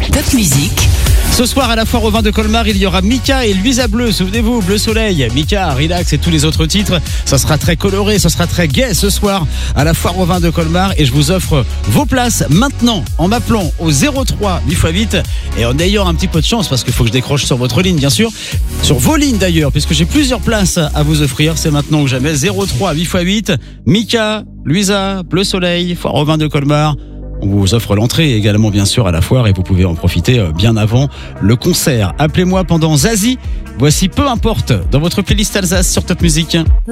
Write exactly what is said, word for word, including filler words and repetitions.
Top Musique. Ce soir à la foire au vin de Colmar, il y aura Mika et Luisa Bleu. Souvenez-vous, Bleu Soleil, Mika, Relax et tous les autres titres. Ça sera très coloré, ça sera très gai ce soir à la foire au vin de Colmar. Et je vous offre vos places maintenant en m'appelant au zéro trois huit fois huit et en ayant un petit peu de chance parce qu'il faut que je décroche sur votre ligne, bien sûr. Sur vos lignes d'ailleurs, puisque j'ai plusieurs places à vous offrir. C'est maintenant ou jamais. zéro trois huit fois huit. Mika, Luisa, Bleu Soleil, foire au vin de Colmar. On vous offre l'entrée également bien sûr à la foire et vous pouvez en profiter bien avant le concert. Appelez-moi pendant Zazie. Voici Peu importe dans votre playlist Alsace sur Top Musique.